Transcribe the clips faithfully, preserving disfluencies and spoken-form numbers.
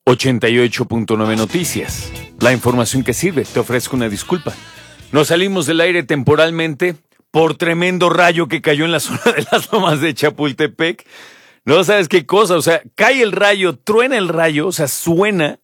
ochenta y ocho punto nueve Noticias. La información que sirve. Te ofrezco una disculpa. Nos salimos del aire temporalmente por tremendo rayo que cayó en la zona de las Lomas de Chapultepec. No sabes qué cosa, o sea, cae el rayo, truena el rayo, o sea, suena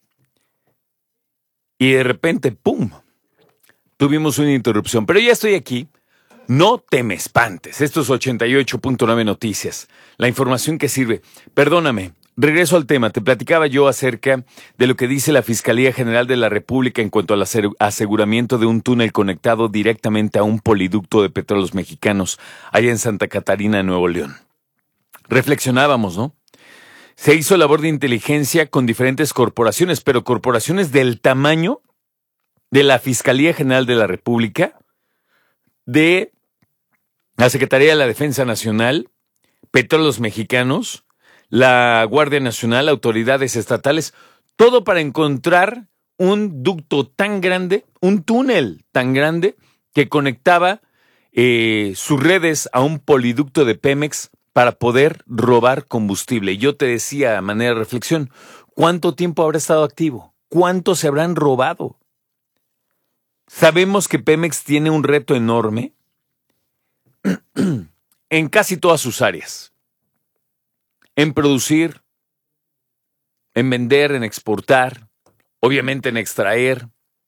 y de repente, ¡pum! Tuvimos una interrupción, pero ya estoy aquí. No te me espantes. Esto es ochenta y ocho punto nueve Noticias. La información que sirve. Perdóname, regreso al tema. Te platicaba yo acerca de lo que dice la Fiscalía General de la República en cuanto al aseguramiento de un túnel conectado directamente a un poliducto de Petróleos Mexicanos allá en Santa Catarina, Nuevo León. Reflexionábamos, ¿no? Se hizo labor de inteligencia con diferentes corporaciones, pero corporaciones del tamaño de la Fiscalía General de la República, de la Secretaría de la Defensa Nacional, Petróleos Mexicanos, la Guardia Nacional, autoridades estatales, todo para encontrar un ducto tan grande, un túnel tan grande que conectaba eh, sus redes a un poliducto de Pemex para poder robar combustible. Yo te decía a manera de reflexión, ¿cuánto tiempo habrá estado activo? ¿Cuánto se habrán robado? Sabemos que Pemex tiene un reto enorme en casi todas sus áreas. En producir, en vender, en exportar, obviamente en extraer.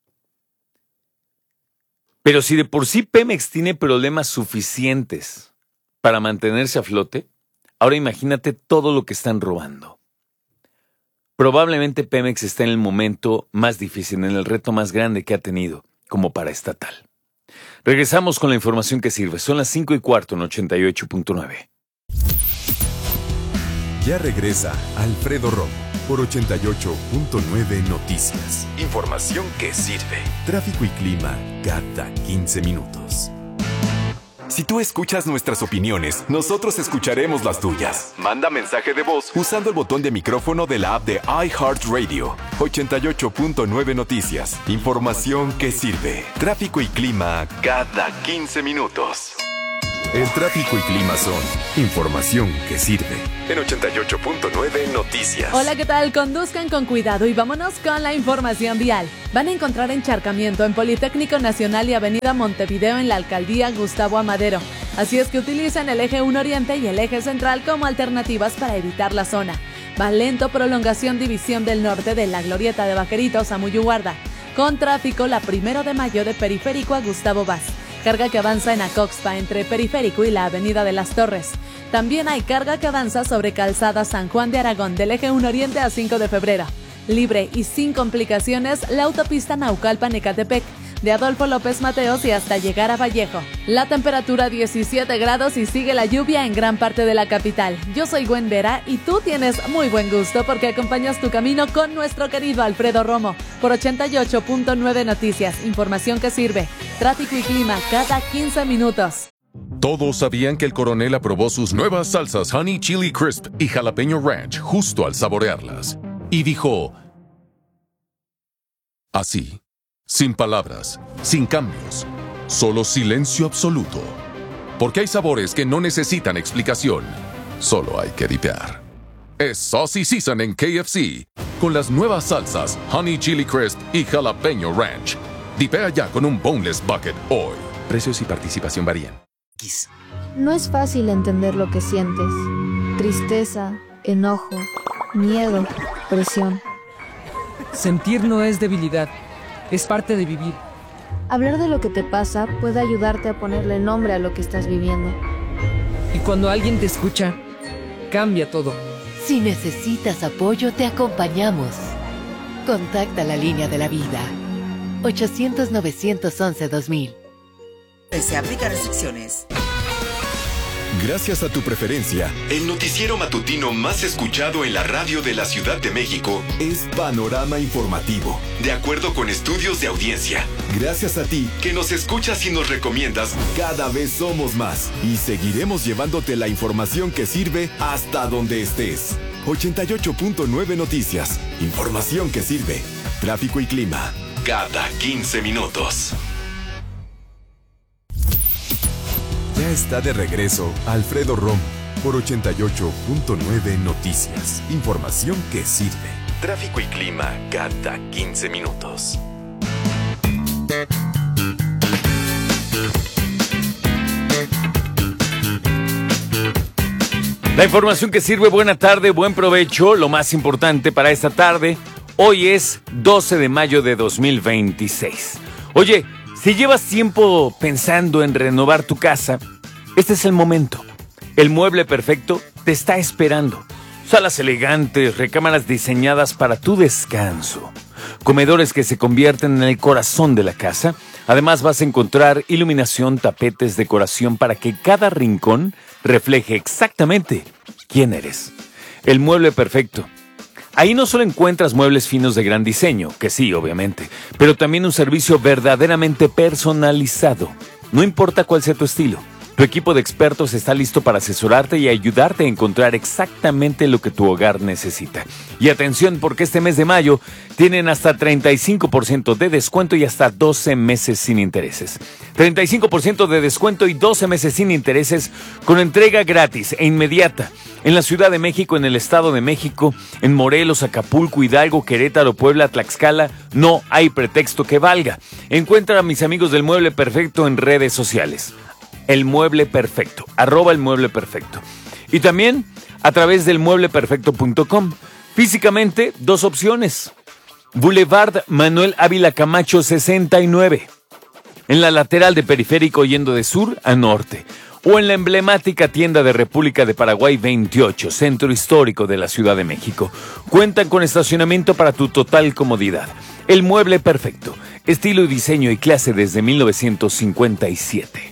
Pero si de por sí Pemex tiene problemas suficientes para mantenerse a flote, ahora imagínate todo lo que están robando. Probablemente Pemex está en el momento más difícil, en el reto más grande que ha tenido como paraestatal. Regresamos con la información que sirve. Son las cinco y cuarto en ochenta y ocho punto nueve. Ya regresa Alfredo Romo por ochenta y ocho punto nueve Noticias. Información que sirve. Tráfico y clima cada quince minutos. Si tú escuchas nuestras opiniones, nosotros escucharemos las tuyas. Manda mensaje de voz usando el botón de micrófono de la app de iHeartRadio. ochenta y ocho punto nueve Noticias. Información que sirve. Tráfico y clima cada quince minutos. El tráfico y clima son información que sirve. En ochenta y ocho punto nueve Noticias. Hola, ¿qué tal? Conduzcan con cuidado y vámonos con la información vial. Van a encontrar encharcamiento en Politécnico Nacional y Avenida Montevideo en la Alcaldía Gustavo Amadero. Así es que utilicen el eje uno Oriente y el eje Central como alternativas para evitar la zona. Va lento prolongación División del Norte de la Glorieta de Vaqueritos a Muyuguarda. Con tráfico la Primero de Mayo de Periférico a Gustavo Vaz. Carga que avanza en Acoxpa entre Periférico y la Avenida de las Torres. También hay carga que avanza sobre Calzada San Juan de Aragón del eje uno Oriente a cinco de febrero. Libre y sin complicaciones la autopista Naucalpan-Ecatepec de Adolfo López Mateos y hasta llegar a Vallejo. La temperatura diecisiete grados y sigue la lluvia en gran parte de la capital. Yo soy Gwen Vera y tú tienes muy buen gusto porque acompañas tu camino con nuestro querido Alfredo Romo por ochenta y ocho punto nueve Noticias. Información que sirve. Tráfico y clima cada quince minutos. Todos sabían que el coronel aprobó sus nuevas salsas Honey Chili Crisp y Jalapeño Ranch justo al saborearlas. Y dijo así, sin palabras, sin cambios, solo silencio absoluto. Porque hay sabores que no necesitan explicación, solo hay que dipear. Es Saucy Season en K F C, con las nuevas salsas Honey Chili Crisp y Jalapeño Ranch. Dipea ya con un Boneless Bucket hoy. Precios y participación varían. No es fácil entender lo que sientes. Tristeza, enojo, miedo, presión. Sentir no es debilidad, es parte de vivir. Hablar de lo que te pasa puede ayudarte a ponerle nombre a lo que estás viviendo. Y cuando alguien te escucha, cambia todo. Si necesitas apoyo, te acompañamos. Contacta la línea de la vida. ochocientos, novecientos once, dos mil. Se aplican restricciones. Gracias a tu preferencia, el noticiero matutino más escuchado en la radio de la Ciudad de México es Panorama Informativo, de acuerdo con estudios de audiencia. Gracias a ti, que nos escuchas y nos recomiendas, cada vez somos más y seguiremos llevándote la información que sirve hasta donde estés. ochenta y ocho punto nueve Noticias, información que sirve. Tráfico y clima, cada quince minutos. Ya está de regreso Alfredo Romo por ochenta y ocho punto nueve Noticias. Información que sirve. Tráfico y clima cada quince minutos. La información que sirve, buena tarde, buen provecho. Lo más importante para esta tarde, hoy es doce de mayo de dos mil veintiséis. Oye, si llevas tiempo pensando en renovar tu casa, este es el momento. El mueble perfecto te está esperando. Salas elegantes, recámaras diseñadas para tu descanso, comedores que se convierten en el corazón de la casa. Además vas a encontrar iluminación, tapetes, decoración para que cada rincón refleje exactamente quién eres. El mueble perfecto. Ahí no solo encuentras muebles finos de gran diseño, que sí, obviamente, pero también un servicio verdaderamente personalizado. No importa cuál sea tu estilo, tu equipo de expertos está listo para asesorarte y ayudarte a encontrar exactamente lo que tu hogar necesita. Y atención, porque este mes de mayo tienen hasta treinta y cinco por ciento de descuento y hasta doce meses sin intereses. treinta y cinco por ciento de descuento y doce meses sin intereses con entrega gratis e inmediata en la Ciudad de México, en el Estado de México, en Morelos, Acapulco, Hidalgo, Querétaro, Puebla, Tlaxcala. No hay pretexto que valga. Encuentra a mis amigos del Mueble Perfecto en redes sociales. El Mueble Perfecto, arroba el Mueble Perfecto. Y también a través del mueble perfecto punto com. Físicamente, dos opciones. Boulevard Manuel Ávila Camacho sesenta y nueve, en la lateral de Periférico yendo de sur a norte. O en la emblemática tienda de República de Paraguay veintiocho, Centro Histórico de la Ciudad de México. Cuentan con estacionamiento para tu total comodidad. El Mueble Perfecto, estilo y diseño y clase desde mil novecientos cincuenta y siete.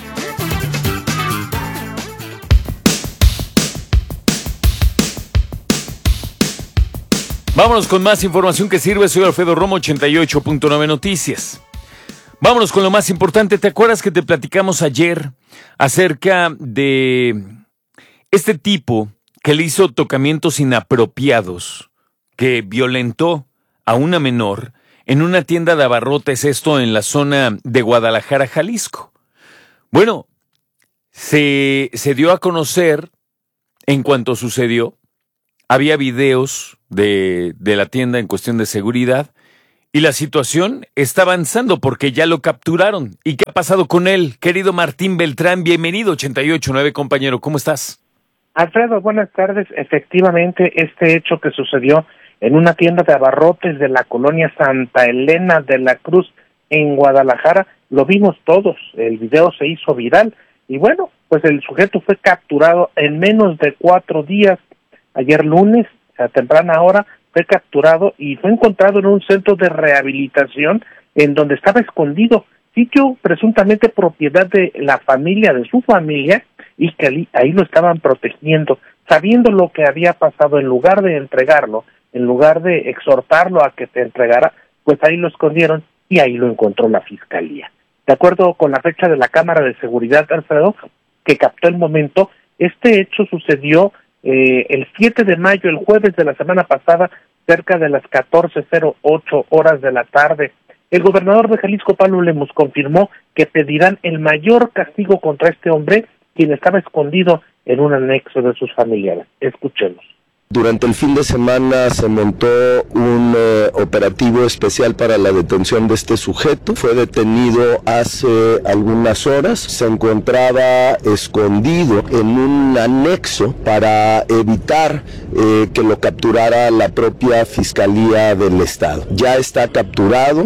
Vámonos con más información que sirve. Soy Alfredo Romo, ochenta y ocho punto nueve Noticias. Vámonos con lo más importante. ¿Te acuerdas que te platicamos ayer acerca de este tipo que le hizo tocamientos inapropiados, que violentó a una menor en una tienda de abarrotes, esto en la zona de Guadalajara, Jalisco? Bueno, se, se dio a conocer en cuanto sucedió. Había videos de, de la tienda en cuestión de seguridad y la situación está avanzando porque ya lo capturaron. ¿Y qué ha pasado con él? Querido Martín Beltrán, bienvenido, ochenta y ocho punto nueve, compañero, ¿cómo estás? Alfredo, buenas tardes. Efectivamente, este hecho que sucedió en una tienda de abarrotes de la colonia Santa Elena de la Cruz en Guadalajara, lo vimos todos. El video se hizo viral y bueno, pues el sujeto fue capturado en menos de cuatro días. Ayer lunes, a temprana hora, fue capturado y fue encontrado en un centro de rehabilitación en donde estaba escondido, sitio presuntamente propiedad de la familia, de su familia, y que ahí, ahí lo estaban protegiendo. Sabiendo lo que había pasado, en lugar de entregarlo, en lugar de exhortarlo a que te entregara, pues ahí lo escondieron y ahí lo encontró la fiscalía. De acuerdo con la fecha de la Cámara de Seguridad, Alfredo, que captó el momento, este hecho sucedió Eh, el siete de mayo, el jueves de la semana pasada, cerca de las catorce cero ocho horas de la tarde. El gobernador de Jalisco, Pablo Lemus, confirmó que pedirán el mayor castigo contra este hombre, quien estaba escondido en un anexo de sus familiares. Escuchemos. Durante el fin de semana se montó un eh, operativo especial para la detención de este sujeto. Fue detenido hace algunas horas. Se encontraba escondido en un anexo para evitar eh, que lo capturara la propia Fiscalía del Estado. Ya está capturado.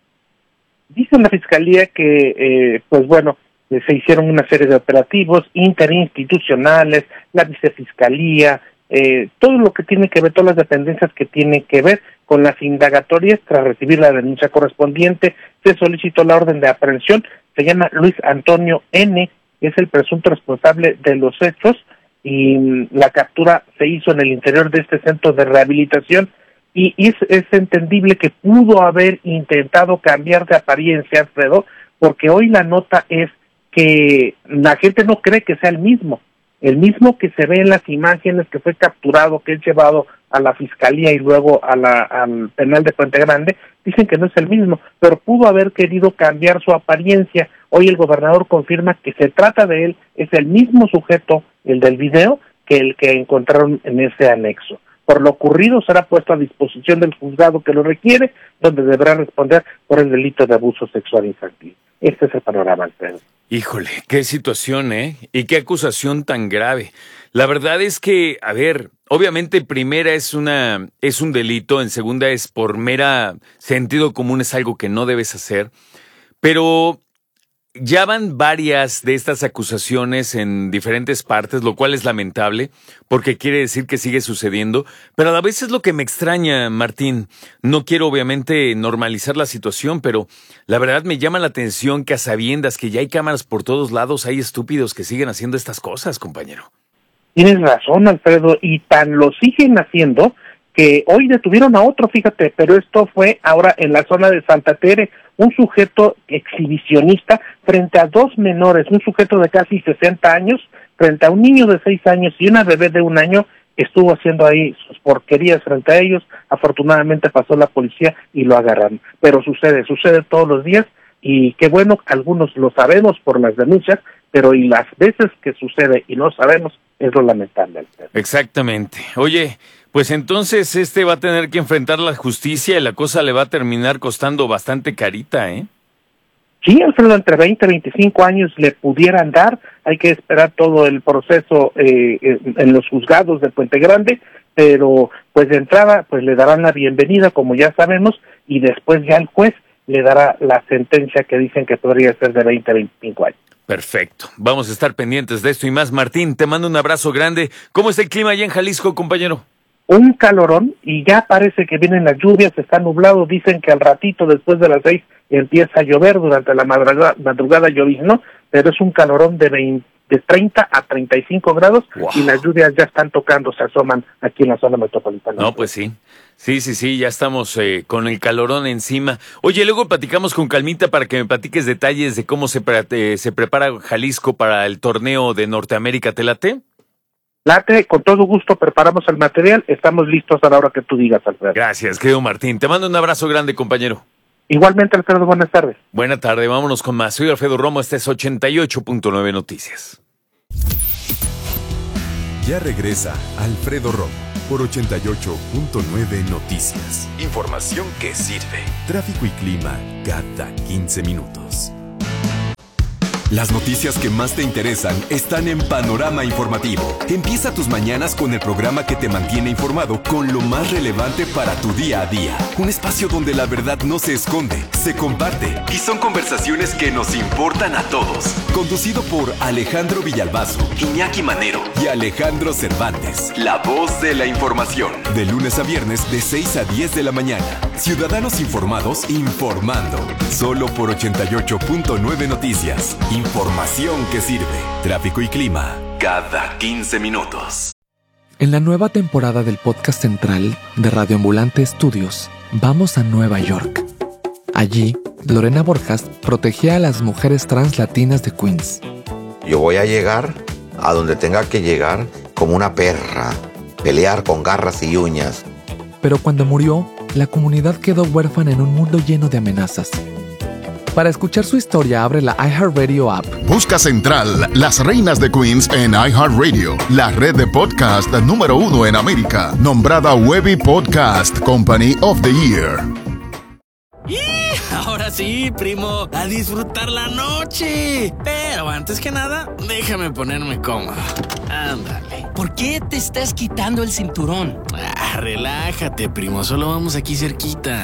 Dice la Fiscalía que, eh, pues bueno, eh, se hicieron una serie de operativos interinstitucionales, la Vicefiscalía, Eh, todo lo que tiene que ver, todas las dependencias que tienen que ver con las indagatorias. Tras recibir la denuncia correspondiente, se solicitó la orden de aprehensión. Se llama Luis Antonio N., es el presunto responsable de los hechos, y mm, la captura se hizo en el interior de este centro de rehabilitación, y, y es, es entendible que pudo haber intentado cambiar de apariencia, Alfredo, porque hoy la nota es que la gente no cree que sea el mismo. El mismo que se ve en las imágenes, que fue capturado, que es llevado a la fiscalía y luego a la, al penal de Puente Grande, dicen que no es el mismo, pero pudo haber querido cambiar su apariencia. Hoy el gobernador confirma que se trata de él, es el mismo sujeto, el del video, que el que encontraron en ese anexo. por lo ocurrido será puesto a disposición del juzgado que lo requiere, donde deberá responder por el delito de abuso sexual infantil. Este es el panorama, Alfredo. Híjole, qué situación, ¿eh? Y qué acusación tan grave. La verdad es que, a ver, obviamente primera es una es un delito, en segunda es por mera sentido común, es algo que no debes hacer, pero ya van varias de estas acusaciones en diferentes partes, lo cual es lamentable, porque quiere decir que sigue sucediendo, pero a la vez es lo que me extraña, Martín. No quiero obviamente normalizar la situación, pero la verdad me llama la atención que a sabiendas que ya hay cámaras por todos lados, hay estúpidos que siguen haciendo estas cosas, compañero. Tienes razón, Alfredo, y tan lo siguen haciendo que hoy detuvieron a otro, fíjate, pero esto fue ahora en la zona de Santa Tere, un sujeto exhibicionista frente a dos menores, un sujeto de casi sesenta años, frente a un niño de seis años y una bebé de un año, estuvo haciendo ahí sus porquerías frente a ellos. Afortunadamente pasó la policía y lo agarraron, pero sucede, sucede todos los días, y qué bueno, algunos lo sabemos por las denuncias, pero y las veces que sucede y no sabemos, es lo lamentable. Exactamente. Oye, pues entonces este va a tener que enfrentar la justicia y la cosa le va a terminar costando bastante carita, ¿eh? Sí, Alfredo, entre veinte y veinticinco años le pudieran dar. Hay que esperar todo el proceso eh, en los juzgados de Puente Grande, pero pues de entrada pues le darán la bienvenida, como ya sabemos, y después ya el juez le dará la sentencia que dicen que podría ser de veinte a veinticinco años. Perfecto. Vamos a estar pendientes de esto y más. Martín, te mando un abrazo grande. ¿Cómo está el clima allá en Jalisco, compañero? Un calorón, y ya parece que vienen las lluvias, está nublado. Dicen que al ratito, después de las seis, empieza a llover. Durante la madrugada, madrugada lloviznó, pero es un calorón de, veinte, de treinta a treinta y cinco grados, wow. Y las lluvias ya están tocando, se asoman aquí en la zona metropolitana. No, pues sí. Sí, sí, sí, ya estamos eh, con el calorón encima. Oye, luego platicamos con calmita para que me platiques detalles de cómo se, pre- eh, se prepara Jalisco para el torneo de Norteamérica. ¿Te late? Late, con todo gusto, preparamos el material, estamos listos a la hora que tú digas, Alfredo. Gracias, querido Martín. Te mando un abrazo grande, compañero. Igualmente, Alfredo, buenas tardes. Buena tarde, vámonos con más. Soy Alfredo Romo, este es ochenta y ocho punto nueve Noticias. Ya regresa Alfredo Romo por ochenta y ocho punto nueve Noticias. Información que sirve. Tráfico y clima cada quince minutos. Las noticias que más te interesan están en Panorama Informativo. Empieza tus mañanas con el programa que te mantiene informado con lo más relevante para tu día a día. Un espacio donde la verdad no se esconde, se comparte y son conversaciones que nos importan a todos. Conducido por Alejandro Villalbazo, Iñaki Manero y Alejandro Cervantes. La voz de la información. De lunes a viernes de seis a diez de la mañana. Ciudadanos informados informando. Solo por ochenta y ocho punto nueve Noticias. Información que sirve. Tráfico y clima cada quince minutos. En la nueva temporada del podcast central de Radio Ambulante Estudios, vamos a Nueva York. Allí, Lorena Borjas protegía a las mujeres trans latinas de Queens. Yo voy a llegar a donde tenga que llegar como una perra, pelear con garras y uñas. Pero cuando murió, la comunidad quedó huérfana en un mundo lleno de amenazas. Para escuchar su historia, abre la iHeartRadio app. Busca Central, las reinas de Queens en iHeartRadio, la red de podcast número uno en América, nombrada Webby Podcast Company of the Year. ¡Y! Ahora sí, primo, a disfrutar la noche. Pero antes que nada, déjame ponerme cómodo. Ándale. ¿Por qué te estás quitando el cinturón? Ah, relájate, primo, solo vamos aquí cerquita.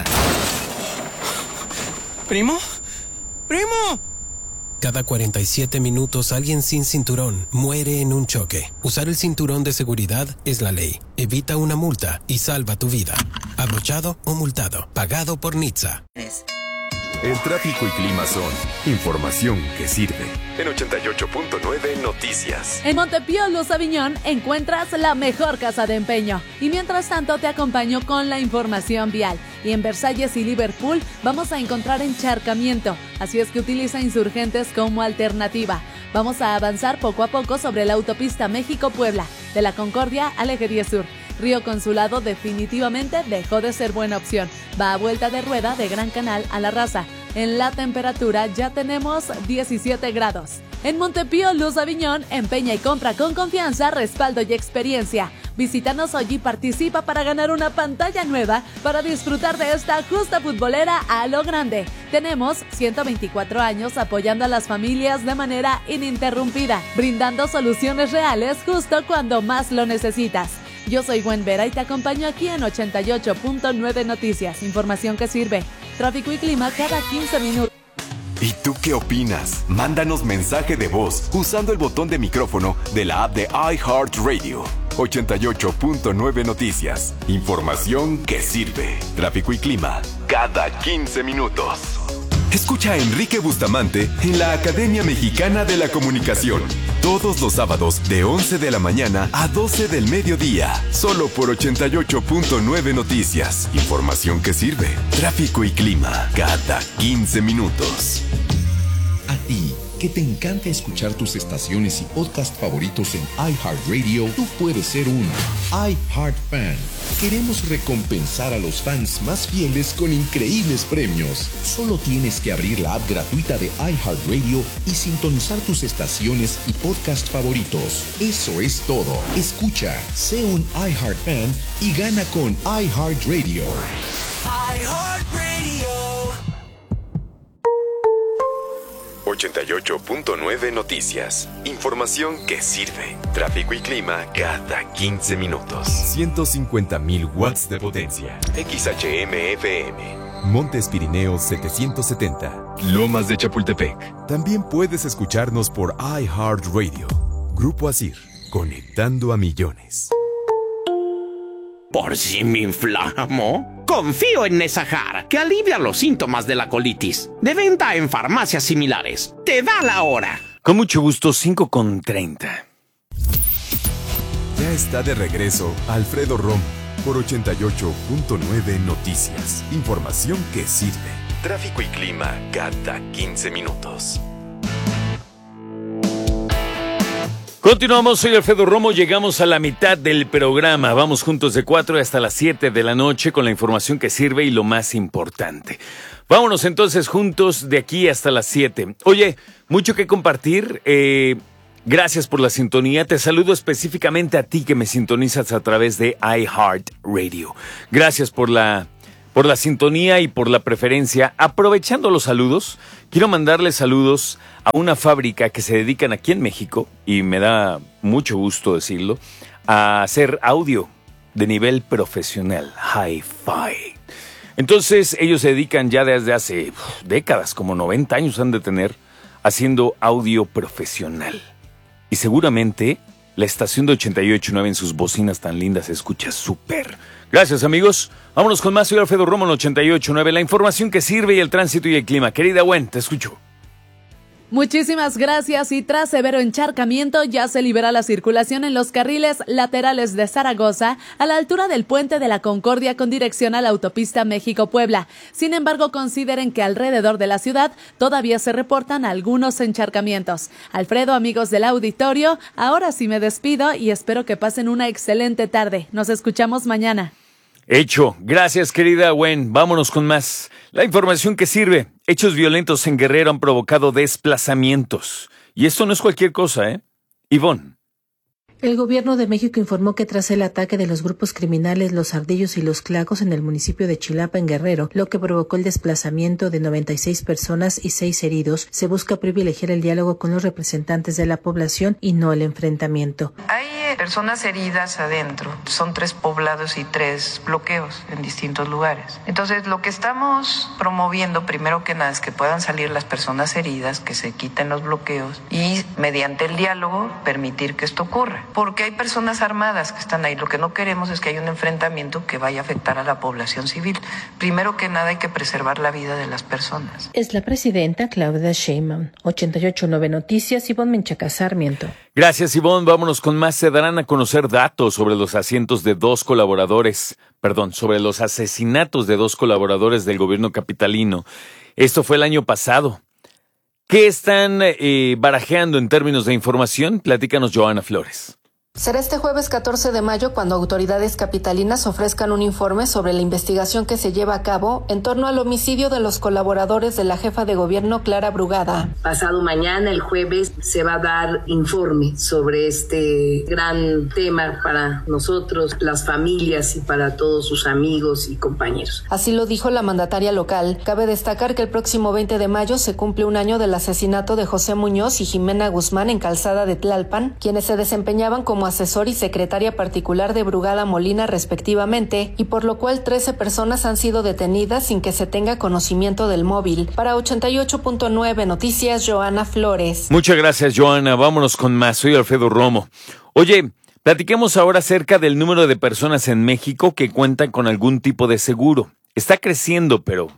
¿Primo? ¡Primo! Cada cuarenta y siete minutos alguien sin cinturón muere en un choque. Usar el cinturón de seguridad es la ley. Evita una multa y salva tu vida. Abrochado o multado. Pagado por N H T S A. El tráfico y clima son información que sirve. En ochenta y ocho punto nueve Noticias. En Montepío, Luz Aviñón, encuentras la mejor casa de empeño. Y mientras tanto te acompaño con la información vial. Y en Versalles y Liverpool vamos a encontrar encharcamiento. Así es que utiliza Insurgentes como alternativa. Vamos a avanzar poco a poco sobre la autopista México-Puebla. De la Concordia al Eje diez Sur. Río Consulado definitivamente dejó de ser buena opción. Va a vuelta de rueda de Gran Canal a La Raza. En la temperatura ya tenemos diecisiete grados. En Montepío, Luz Aviñón, empeña y compra con confianza, respaldo y experiencia. Visítanos hoy y participa para ganar una pantalla nueva para disfrutar de esta justa futbolera a lo grande. Tenemos ciento veinticuatro años apoyando a las familias de manera ininterrumpida, brindando soluciones reales justo cuando más lo necesitas. Yo soy Gwen Vera y te acompaño aquí en ochenta y ocho punto nueve Noticias. Información que sirve. Tráfico y clima cada quince minutos. ¿Y tú qué opinas? Mándanos mensaje de voz usando el botón de micrófono de la app de iHeartRadio. ochenta y ocho punto nueve Noticias. Información que sirve. Tráfico y clima cada quince minutos. Escucha a Enrique Bustamante en la Academia Mexicana de la Comunicación. Todos los sábados de once de la mañana a doce del mediodía. Solo por ochenta y ocho punto nueve Noticias. Información que sirve. Tráfico y clima cada quince minutos. A ti, que te encanta escuchar tus estaciones y podcast favoritos en iHeartRadio, tú puedes ser un iHeartFan. Queremos recompensar a los fans más fieles con increíbles premios. Solo tienes que abrir la app gratuita de iHeartRadio y sintonizar tus estaciones y podcast favoritos. Eso es todo. Escucha, sé un iHeartFan y gana con iHeartRadio. iHeartRadio. ochenta y ocho punto nueve Noticias. Información que sirve. Tráfico y clima cada quince minutos. ciento cincuenta mil watts de potencia. X H M F M. Montes Pirineos setecientos setenta. Lomas de Chapultepec. También puedes escucharnos por iHeartRadio. Grupo Asir. Conectando a millones. ¿Por si me inflamo? Confío en Nesajar, que alivia los síntomas de la colitis. De venta en farmacias similares. Te da la hora. Con mucho gusto, cinco con treinta. Ya está de regreso Alfredo Romo por ochenta y ocho punto nueve Noticias. Información que sirve. Tráfico y clima cada quince minutos. Continuamos, soy Alfredo Romo, llegamos a la mitad del programa. Vamos juntos de cuatro hasta las siete de la noche con la información que sirve y lo más importante. Vámonos entonces juntos de aquí hasta las siete. Oye, mucho que compartir. Eh, gracias por la sintonía. Te saludo específicamente a ti que me sintonizas a través de iHeartRadio. Gracias por la... por la sintonía y por la preferencia. Aprovechando los saludos, quiero mandarles saludos a una fábrica que se dedican aquí en México, y me da mucho gusto decirlo, a hacer audio de nivel profesional, hi-fi. Entonces, ellos se dedican ya desde hace uf, décadas, como noventa años han de tener, haciendo audio profesional. Y seguramente la estación de ochenta y ocho punto nueve en sus bocinas tan lindas se escucha súper. Gracias, amigos. Vámonos con más. Soy Alfredo Romo en ochenta y ocho punto nueve. La información que sirve y el tránsito y el clima. Querida Gwen, te escucho. Muchísimas gracias, y tras severo encharcamiento ya se libera la circulación en los carriles laterales de Zaragoza a la altura del Puente de la Concordia con dirección a la autopista México-Puebla. Sin embargo, consideren que alrededor de la ciudad todavía se reportan algunos encharcamientos. Alfredo, amigos del auditorio, ahora sí me despido y espero que pasen una excelente tarde. Nos escuchamos mañana. Hecho. Gracias, querida Gwen. Vámonos con más. La información que sirve. Hechos violentos en Guerrero han provocado desplazamientos. Y esto no es cualquier cosa, ¿eh? Ivonne. El gobierno de México informó que tras el ataque de los grupos criminales Los Ardillos y Los Clacos en el municipio de Chilapa, en Guerrero, lo que provocó el desplazamiento de noventa y seis personas y seis heridos, se busca privilegiar el diálogo con los representantes de la población y no el enfrentamiento. Hay personas heridas adentro, son tres poblados y tres bloqueos en distintos lugares. Entonces, lo que estamos promoviendo, primero que nada, es que puedan salir las personas heridas, que se quiten los bloqueos y, mediante el diálogo, permitir que esto ocurra. Porque hay personas armadas que están ahí. Lo que no queremos es que haya un enfrentamiento que vaya a afectar a la población civil. Primero que nada hay que preservar la vida de las personas. Es la presidenta Claudia Sheinbaum. ochenta y ocho punto nueve Noticias, Ivonne Menchaca Sarmiento. Gracias, Ivonne. Vámonos con más. Se darán a conocer datos sobre los asientos de dos colaboradores, perdón, sobre los asesinatos de dos colaboradores del gobierno capitalino. Esto fue el año pasado. ¿Qué están eh, barajeando en términos de información? Platícanos, Joana Flores. Será este jueves catorce de mayo cuando autoridades capitalinas ofrezcan un informe sobre la investigación que se lleva a cabo en torno al homicidio de los colaboradores de la jefa de gobierno Clara Brugada. Pasado mañana, el jueves, se va a dar informe sobre este gran tema para nosotros, las familias y para todos sus amigos y compañeros. Así lo dijo la mandataria local. Cabe destacar que el próximo veinte de mayo se cumple un año del asesinato de José Muñoz y Jimena Guzmán en Calzada de Tlalpan, quienes se desempeñaban como asesor y secretaria particular de Brugada Molina respectivamente, y por lo cual trece personas han sido detenidas sin que se tenga conocimiento del móvil. Para ochenta y ocho punto nueve Noticias, Joana Flores. Muchas gracias, Joana. Vámonos con más. Soy Alfredo Romo. Oye, platiquemos ahora acerca del número de personas en México que cuentan con algún tipo de seguro. Está creciendo, pero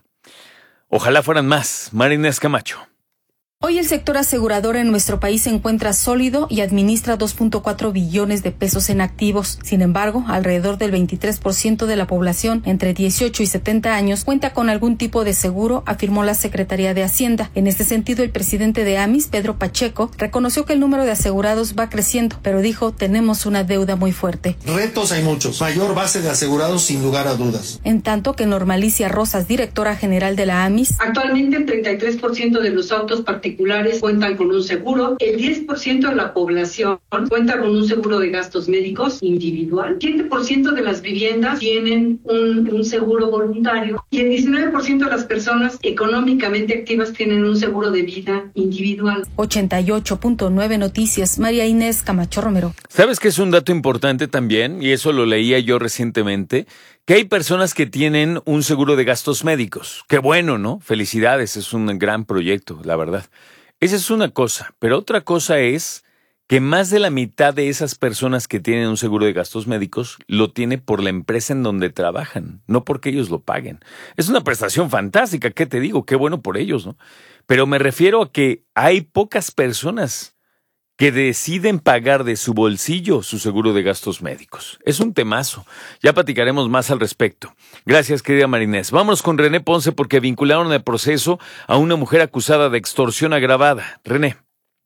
ojalá fueran más. María Inés Camacho. Hoy el sector asegurador en nuestro país se encuentra sólido y administra dos punto cuatro billones de pesos en activos. Sin embargo, alrededor del veintitrés por ciento de la población entre dieciocho y setenta años cuenta con algún tipo de seguro, afirmó la Secretaría de Hacienda. En este sentido, el presidente de AMIS, Pedro Pacheco, reconoció que el número de asegurados va creciendo, pero dijo, tenemos una deuda muy fuerte. Retos hay muchos. Mayor base de asegurados sin lugar a dudas. En tanto que Normalicia Rosas, directora general de la AMIS. Actualmente el treinta y tres por ciento de los autos particulares particulares cuentan con un seguro, el diez por ciento de la población cuenta con un seguro de gastos médicos individual, siete por ciento de las viviendas tienen un, un seguro voluntario y el diecinueve por ciento de las personas económicamente activas tienen un seguro de vida individual. ochenta y ocho punto nueve Noticias, María Inés Camacho Romero. ¿Sabes qué es un dato importante también? Y eso lo leía yo recientemente, que hay personas que tienen un seguro de gastos médicos. Qué bueno, ¿no? Felicidades, es un gran proyecto, la verdad. Esa es una cosa, pero otra cosa es que más de la mitad de esas personas que tienen un seguro de gastos médicos lo tiene por la empresa en donde trabajan, no porque ellos lo paguen. Es una prestación fantástica, ¿qué te digo? Qué bueno por ellos, ¿no? Pero me refiero a que hay pocas personas que deciden pagar de su bolsillo su seguro de gastos médicos. Es un temazo. Ya platicaremos más al respecto. Gracias, querida Marinés. Vámonos con René Ponce porque vincularon al proceso a una mujer acusada de extorsión agravada. René.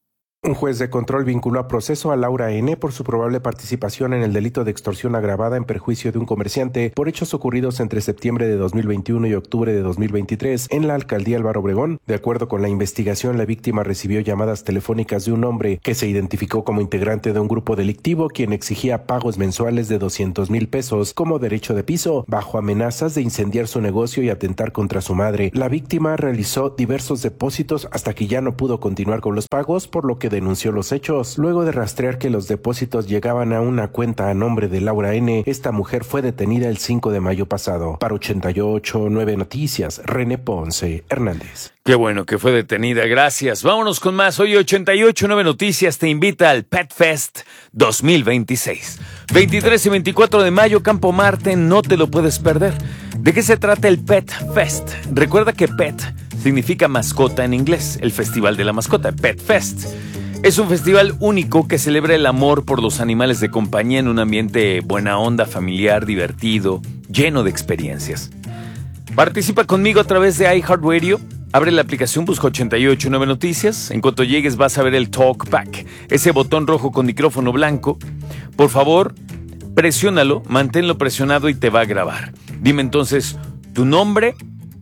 Un juez de control vinculó a proceso a Laura N. por su probable participación en el delito de extorsión agravada en perjuicio de un comerciante por hechos ocurridos entre septiembre de dos mil veintiuno y octubre de dos mil veintitrés en la alcaldía Álvaro Obregón. De acuerdo con la investigación, la víctima recibió llamadas telefónicas de un hombre que se identificó como integrante de un grupo delictivo, quien exigía pagos mensuales de doscientos mil pesos como derecho de piso, bajo amenazas de incendiar su negocio y atentar contra su madre. La víctima realizó diversos depósitos hasta que ya no pudo continuar con los pagos, por lo que denunció los hechos. Luego de rastrear que los depósitos llegaban a una cuenta a nombre de Laura N., esta mujer fue detenida el cinco de mayo pasado. Para ochenta y ocho punto nueve Noticias, René Ponce Hernández. Qué bueno que fue detenida, gracias. Vámonos con más. Hoy ochenta y ocho punto nueve Noticias te invita al Pet Fest dos mil veintiséis. veintitrés y veinticuatro de mayo, Campo Marte, no te lo puedes perder. ¿De qué se trata el Pet Fest? Recuerda que Pet significa mascota en inglés, el festival de la mascota, Pet Fest. Es un festival único que celebra el amor por los animales de compañía en un ambiente buena onda, familiar, divertido, lleno de experiencias. Participa conmigo a través de iHeartRadio. Abre la aplicación, busca ochenta y ocho punto nueve Noticias. En cuanto llegues vas a ver el Talkback, ese botón rojo con micrófono blanco. Por favor, presiónalo, manténlo presionado y te va a grabar. Dime entonces tu nombre.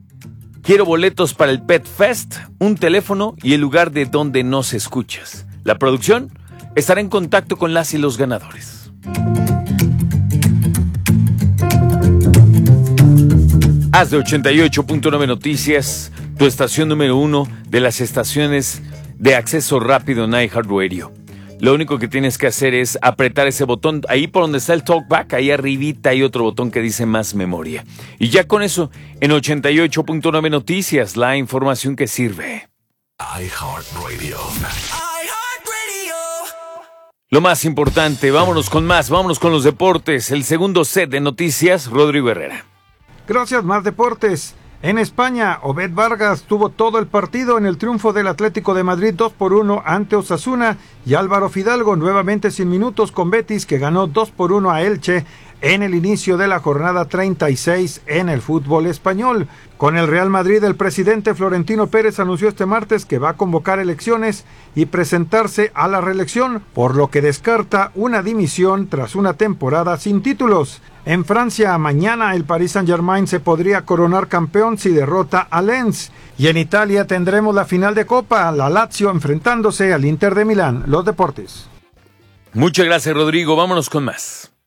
Quiero boletos para el Pet Fest, un teléfono y el lugar de donde nos escuchas. La producción estará en contacto con las y los ganadores. Haz de ochenta y ocho punto nueve Noticias tu estación número uno de las estaciones de acceso rápido en iHeartRadio. Lo único que tienes que hacer es apretar ese botón, ahí por donde está el Talkback, ahí arribita hay otro botón que dice más memoria. Y ya con eso, en ochenta y ocho punto nueve Noticias, la información que sirve. iHeartRadio. Lo más importante, vámonos con más, vámonos con los deportes. El segundo set de noticias, Rodrigo Herrera. Gracias, más deportes. En España, Obed Vargas tuvo todo el partido en el triunfo del Atlético de Madrid dos por uno ante Osasuna y Álvaro Fidalgo nuevamente sin minutos con Betis, que ganó dos por uno a Elche en el inicio de la jornada treinta y seis en el fútbol español. Con el Real Madrid, el presidente Florentino Pérez anunció este martes que va a convocar elecciones y presentarse a la reelección, por lo que descarta una dimisión tras una temporada sin títulos. En Francia, mañana el Paris Saint-Germain se podría coronar campeón si derrota a Lens. Y en Italia tendremos la final de Copa, la Lazio enfrentándose al Inter de Milán. Los deportes. Muchas gracias, Rodrigo. Vámonos con más.